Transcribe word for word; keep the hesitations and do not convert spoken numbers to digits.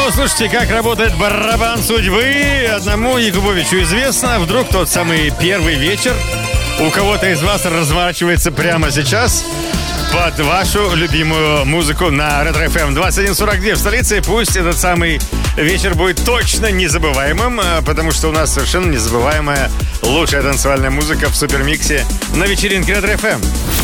Ну, слушайте, как работает барабан судьбы. Одному Якубовичу известно. Вдруг тот самый первый вечер у кого-то из вас разворачивается прямо сейчас под вашу любимую музыку на Ретро-эф эм двадцать один сорок два в столице. Пусть этот самый вечер будет точно незабываемым, потому что у нас совершенно незабываемая лучшая танцевальная музыка в супермиксе на вечеринке Ретро-эф эм.